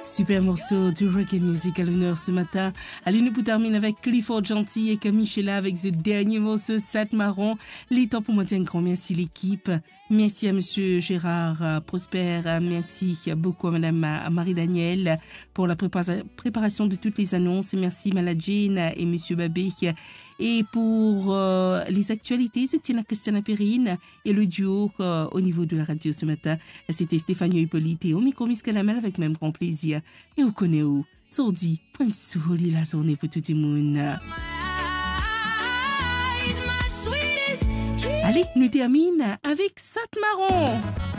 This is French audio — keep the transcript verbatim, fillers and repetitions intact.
Super morceau du reggae music à l'honneur ce matin. Allez, nous terminer avec Clifford Gentil et Camille Sheila avec ce dernier morceau, Sat Marron. Les temps pour moi dire un grand merci l'équipe. Merci à monsieur Gérard Prosper. Merci beaucoup à madame Marie-Danielle pour la prépa- préparation de toutes les annonces. Merci Maladjine et monsieur Babé. Et pour euh, les actualités, je tiens à Christiana Perrine et le duo euh, au niveau de la radio ce matin. C'était Stéphanie Hippolyte et au micro Miss Calamel avec même grand plaisir. Et vous connaissez où? Sordi, point de souli la journée pour tout le monde. Allez, nous termine avec Sat Marron.